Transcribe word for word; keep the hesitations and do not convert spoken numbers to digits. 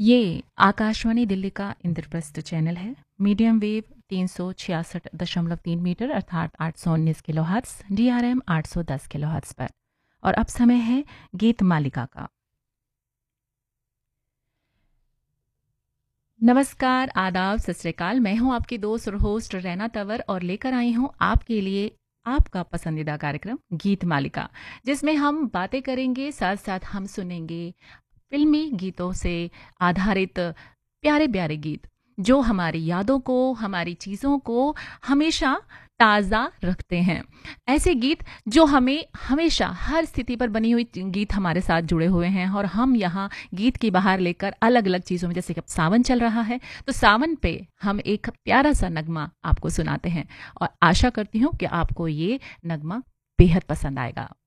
ये आकाशवाणी दिल्ली का इंद्रप्रस्थ चैनल है। मीडियम वेव तीन सौ छियासठ दशमलव तीन मीटर अर्थात आठ सौ उन्नीस kilo hertz, D R M आठ सौ दस किलो हर्ट्स पर। और अब समय है गीत मालिका का। नमस्कार, आदाब, सत श्री अकाल। मैं हूं आपकी दोस्त और होस्ट रैना तंवर और लेकर आई हूं आपके लिए आपका पसंदीदा कार्यक्रम गीत मालिका, जिसमें हम बातें करेंगे, साथ साथ हम सुनेंगे फिल्मी गीतों से आधारित प्यारे प्यारे गीत जो हमारी यादों को, हमारी चीज़ों को हमेशा ताज़ा रखते हैं। ऐसे गीत जो हमें हमेशा हर स्थिति पर बनी हुई गीत हमारे साथ जुड़े हुए हैं और हम यहाँ गीत की बाहर लेकर अलग अलग चीज़ों में, जैसे कि अब सावन चल रहा है तो सावन पे हम एक प्यारा सा नगमा आपको सुनाते हैं और आशा करती हूँ कि आपको ये नगमा बेहद पसंद आएगा।